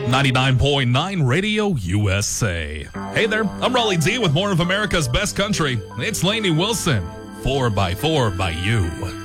99.9 Radio USA. Hey there, I'm Raleigh D with more of America's best country. It's Lainey Wilson, 4x4 by You.